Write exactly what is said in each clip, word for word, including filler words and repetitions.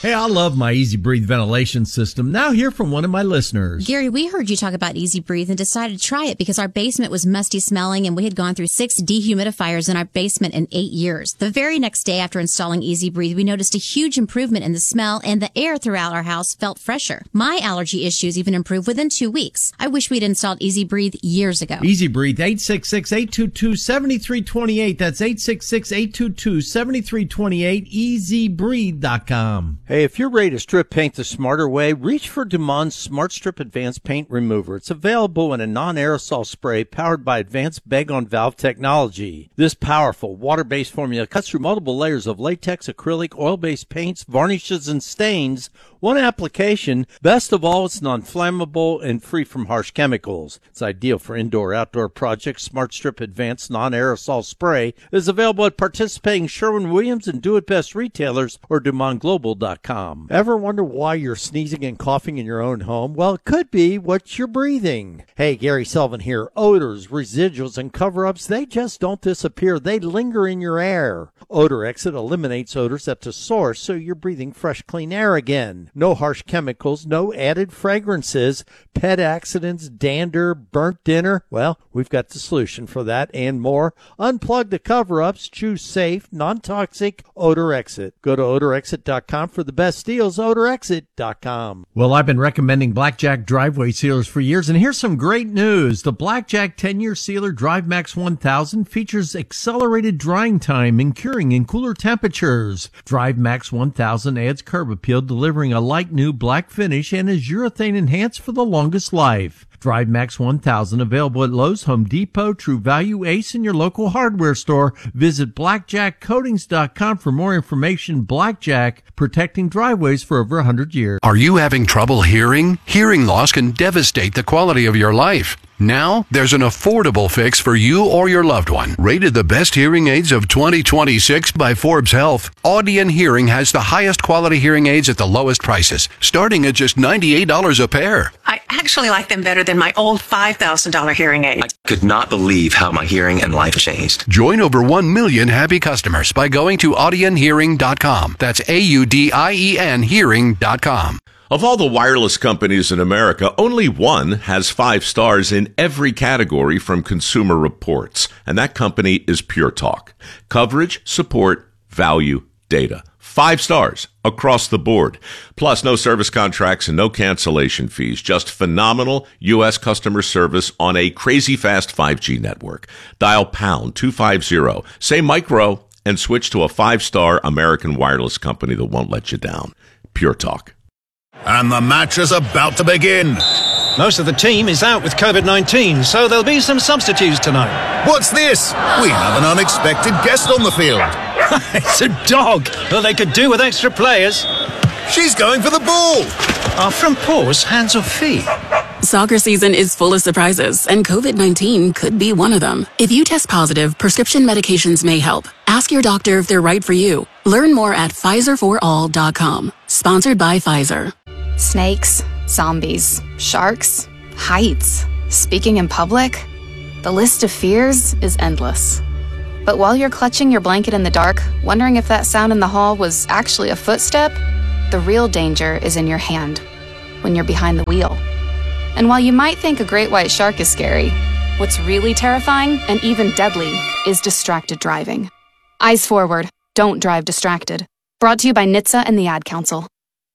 Hey, I love my Easy Breathe ventilation system. Now hear from one of my listeners. Gary, we heard you talk about Easy Breathe and decided to try it because our basement was musty smelling and we had gone through six dehumidifiers in our basement in eight years. The very next day after installing Easy Breathe, we noticed a huge improvement in the smell and the air throughout our house felt fresher. My allergy issues even improved within two weeks. I wish we'd installed Easy Breathe years ago. Easy Breathe, eight six six, eight two two, seven three two eight. That's eight six six, eight two two, seven three two eight, easy breathe dot com. Hey, if you're ready to strip paint the smarter way, reach for Dumont Smart Strip Advanced Paint Remover. It's available in a non-aerosol spray powered by advanced bag-on-valve technology. This powerful water-based formula cuts through multiple layers of latex, acrylic, oil-based paints, varnishes, and stains. One application. Best of all, it's non-flammable and free from harsh chemicals. It's ideal for indoor-outdoor projects. Smart Strip Advanced Non-Aerosol Spray is available at participating Sherwin-Williams and Do It Best retailers or Dumont Global dot com. Ever wonder why you're sneezing and coughing in your own home? Well, it could be what you're breathing. Hey, Gary Sullivan here. Odors, residuals, and cover-ups, they just don't disappear. They linger in your air. Odor Exit eliminates odors at the source, so you're breathing fresh, clean air again. No harsh chemicals, no added fragrances, pet accidents, dander, burnt dinner. Well, we've got the solution for that and more. Unplug the cover-ups. Choose safe, non-toxic Odor Exit. Go to odor exit dot com for the best deals. odor exit dot com. Well, I've been recommending Blackjack driveway sealers for years, and here's some great news. The Blackjack ten-year sealer DriveMax one thousand features accelerated drying time and curing in cooler temperatures. DriveMax one thousand adds curb appeal, delivering a light new black finish, and is urethane enhanced for the longest life. DriveMax one thousand available at Lowe's, Home Depot, True Value, Ace, and your local hardware store. Visit blackjack coatings dot com for more information. Blackjack, protecting driveways for over one hundred years. Are you having trouble hearing? Hearing loss can devastate the quality of your life. Now, there's an affordable fix for you or your loved one. Rated the best hearing aids of twenty twenty-six by Forbes Health, Audion Hearing has the highest quality hearing aids at the lowest prices, starting at just ninety-eight dollars a pair. I actually like them better than my old five thousand dollars hearing aid. I could not believe how my hearing and life changed. Join over one million happy customers by going to audion hearing dot com. That's A U D I E N hearing dot com. Of all the wireless companies in America, only one has five stars in every category from Consumer Reports, and that company is Pure Talk. Coverage, support, value, data. Five stars across the board. Plus, no service contracts and no cancellation fees. Just phenomenal U S customer service on a crazy fast five G network. Dial pound two fifty, say micro, and switch to a five-star American wireless company that won't let you down. Pure Talk. And the match is about to begin. Most of the team is out with COVID nineteen, so there'll be some substitutes tonight. What's this? We have an unexpected guest on the field. It's a dog. Well, they could do with extra players. She's going for the ball. Are front paws hands or feet? Soccer season is full of surprises, and COVID nineteen could be one of them. If you test positive, prescription medications may help. Ask your doctor if they're right for you. Learn more at Pfizer for all dot com. Sponsored by Pfizer. Snakes, zombies, sharks, heights, speaking in public. The list of fears is endless. But while you're clutching your blanket in the dark, wondering if that sound in the hall was actually a footstep, the real danger is in your hand, when you're behind the wheel. And while you might think a great white shark is scary, what's really terrifying and even deadly is distracted driving. Eyes forward, don't drive distracted. Brought to you by N H T S A and the Ad Council.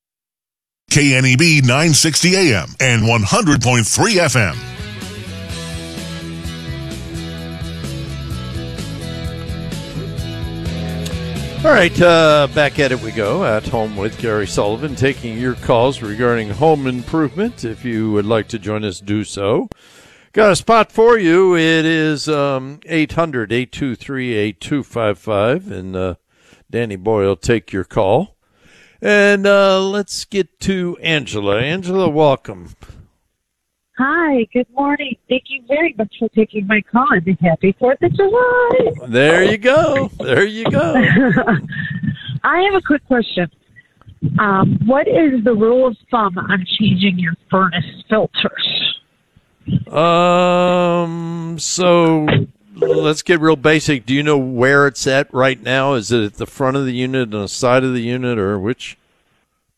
K N E B nine sixty A M and one hundred point three F M. All right, uh, back at it we go. At Home with Gary Sullivan, taking your calls regarding home improvement. If you would like to join us, do so. Got a spot for you. It is um, eight hundred, eight two three, eight two five five, and uh, Danny Boy will take your call. And uh, let's get to Angela. Angela, welcome. Hi, good morning. Thank you very much for taking my call, and happy fourth of July. There you go. There you go. I have a quick question. Um, what is the rule of thumb on changing your furnace filters? Um, so let's get real basic. Do you know where it's at right now? Is it at the front of the unit, on the side of the unit, or which?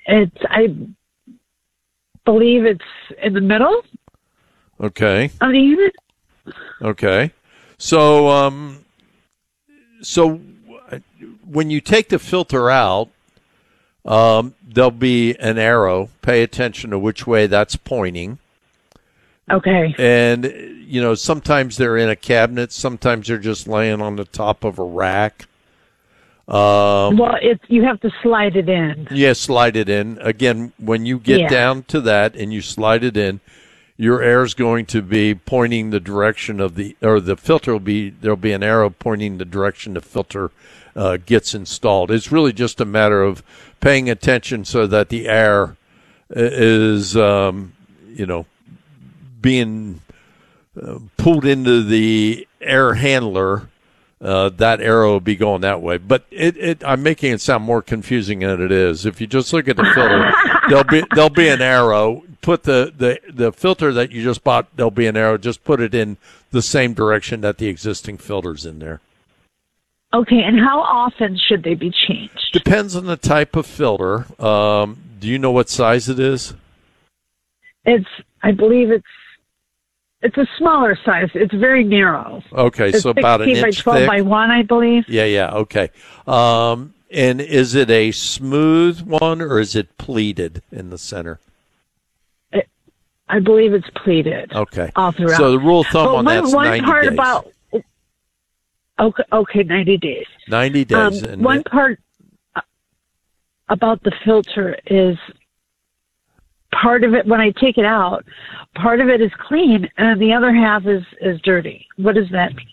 It's, I believe it's in the middle Okay. of the unit. Okay. So, um, so when you take the filter out, um, there'll be an arrow. Pay attention to which way that's pointing. Okay. And, you know, sometimes they're in a cabinet. Sometimes they're just laying on the top of a rack. Um, Well, it's, you have to slide it in. yeah, slide it in. Again, when you get Yeah. down to that and you slide it in, your air is going to be pointing the direction of the, or the filter will be, there'll be an arrow pointing the direction the filter uh, gets installed. It's really just a matter of paying attention so that the air is, um, you know, being uh, pulled into the air handler. Uh, that arrow will be going that way. But it, it, I'm making it sound more confusing than it is. If you just look at the filter, there'll be there'll be an arrow. Put the, the, the filter that you just bought, there'll be an arrow. Just put it in the same direction that the existing filter's in there. Okay, and how often should they be changed? Depends on the type of filter. Um, do you know what size it is? It's, I believe it's, it's a smaller size. It's very narrow. Okay, It's so about an sixteen by inch twelve thick. by one, I believe. Yeah, yeah, okay. Um, and is it a smooth one or is it pleated in the center? It, I believe it's pleated. Okay. All throughout. So the rule of thumb But on one, that's one ninety part days. about okay, okay, ninety days. ninety days. Um, and one it- part uh, about the filter is part of it, when I take it out, part of it is clean and the other half is, is dirty. What does that mean?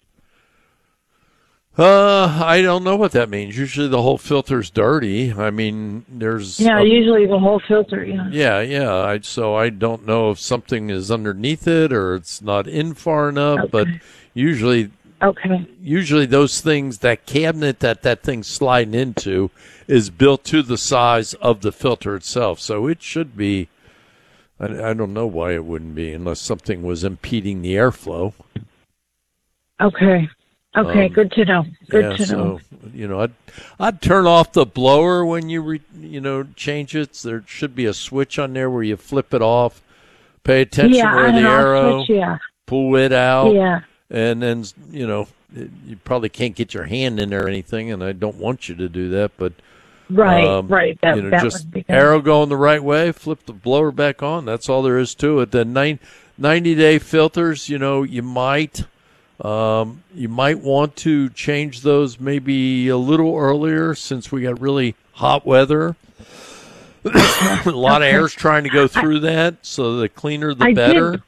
Uh, I don't know what that means. Usually the whole filter's dirty. I mean, there's Yeah, a- usually the whole filter, yeah. yeah, yeah. I, so I don't know if something is underneath it or it's not in far enough. But usually, okay, usually those things, that cabinet that that thing's sliding into, is built to the size of the filter itself. So it should be. I, I don't know why it wouldn't be unless something was impeding the airflow. Okay. Okay, Um, good to know. Good yeah, to so, know. you know, I'd I'd turn off the blower when you re, you know change it. There should be a switch on there where you flip it off. Pay attention Yeah, where on the and off arrow. switch, yeah. Pull it out. Yeah. And then you know it, you probably can't get your hand in there or anything, and I don't want you to do that. But Right, um, right. That, you know, that just would be good. arrow going the right way. Flip the blower back on. That's all there is to it. The nine, ninety day filters. You know, you might. Um, you might want to change those maybe a little earlier since we got really hot weather. a lot Okay. of air's trying to go through that, so the cleaner the I better. Did,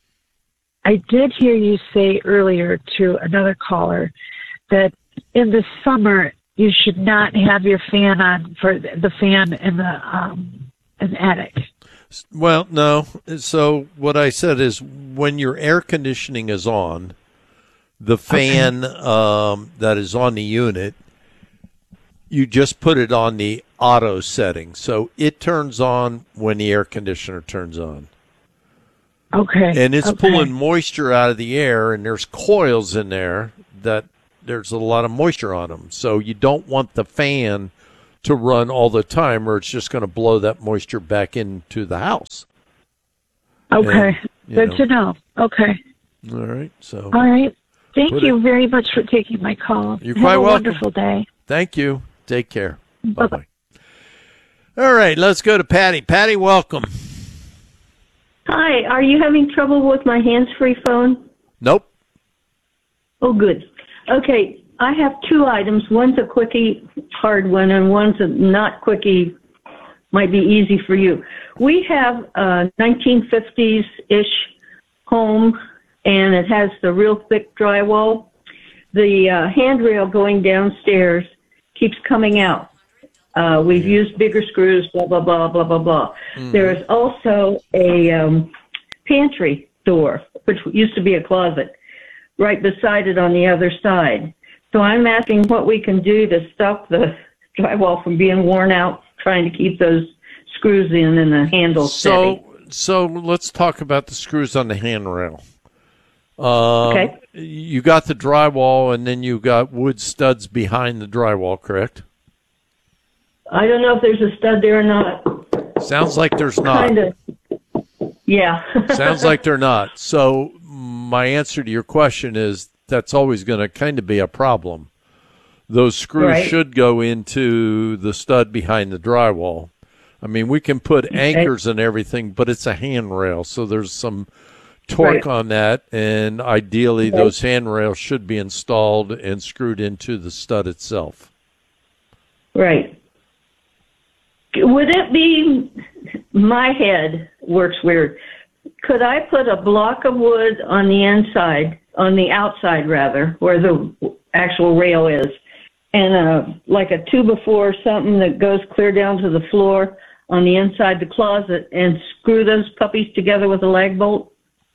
I did hear you say earlier to another caller that in the summer you should not have your fan on for the the fan in the um, in the attic. Well, no. So what I said is when your air conditioning is on, the fan um, that is on the unit, you just put it on the auto setting. So it turns on when the air conditioner turns on. Okay. And it's okay. pulling moisture out of the air, and there's coils in there that there's a lot of moisture on them. So you don't want the fan to run all the time or it's just going to blow that moisture back into the house. Okay. And, you Good know. to know. Okay. All right. So All right. Thank Put you it- very much for taking my call. You're Have quite a welcome. wonderful day. Thank you. Take care. Bye-bye. All right, let's go to Patty. Patty, welcome. Hi, are you having trouble with my hands-free phone? Nope. Oh, good. Okay, I have two items. One's a quickie hard one, and one's a not quickie, might be easy for you. We have a nineteen fifties-ish home, and it has the real thick drywall. The uh, handrail going downstairs keeps coming out. Uh, we've used bigger screws, blah, blah, blah, blah, blah, blah. Mhm. There is also a um, pantry door, which used to be a closet, right beside it on the other side. So I'm asking what we can do to stop the drywall from being worn out, trying to keep those screws in and the handle steady. So, so let's talk about the screws on the handrail. Um, Okay. You got the drywall, and then you got wood studs behind the drywall, correct? I don't know if there's a stud there or not. Sounds like there's not. Kind of. Yeah. Sounds like they're not. So my answer to your question is that's always going to kind of be a problem. Those screws Right. should go into the stud behind the drywall. I mean, we can put anchors and everything, but it's a handrail, so there's some torque Right. on that, and ideally Right. those handrails should be installed and screwed into the stud itself. Right. Would it be, my head works weird. Could I put a block of wood on the inside, on the outside rather, where the actual rail is, and a, like a two before something that goes clear down to the floor on the inside the closet, and screw those puppies together with a lag bolt?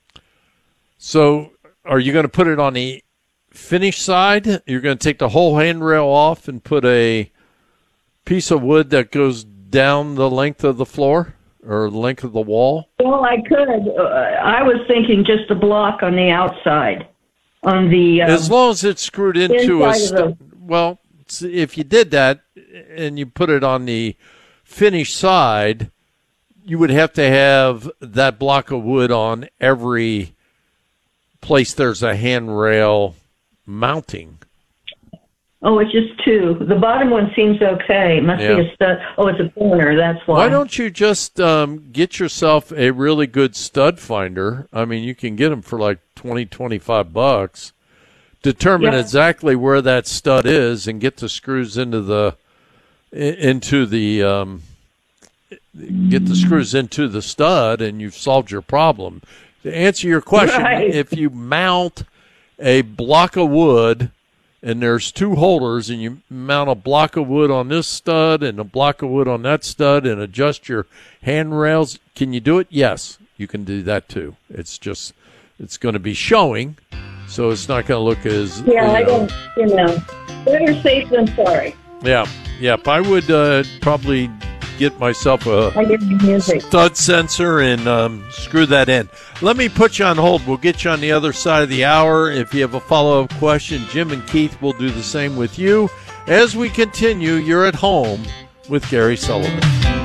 So are you going to put it on the finished side? You're going to take the whole handrail off and put a piece of wood that goes down the length of the floor or the length of the wall? Well, I could. Uh, I was thinking just a block on the outside. On the um, As long as it's screwed into a inside of stu- well, if you did that and you put it on the finished side, you would have to have that block of wood on every place there's a handrail mounting. Oh, it's just two. The bottom one seems okay. Must Yeah. be a stud. Oh, it's a corner. That's why. Why don't you just um, get yourself a really good stud finder? I mean, you can get them for like twenty, twenty-five bucks. Determine Yeah. exactly where that stud is and get the screws into the into the um, get the screws into the stud, and you've solved your problem. To answer your question, Right. if you mount a block of wood and there's two holders, and you mount a block of wood on this stud and a block of wood on that stud and adjust your handrails, can you do it? Yes, you can do that too. It's just, it's going to be showing, so it's not going to look as, Yeah, you I know. don't, you know. Better safe than sorry. Yeah, yeah. I would uh, probably get myself a I get the music. stud sensor and um, screw that in. Let me put you on hold. We'll get you on the other side of the hour. If you have a follow-up question, Jim and Keith will do the same with you. As we continue, you're at home with Gary Sullivan.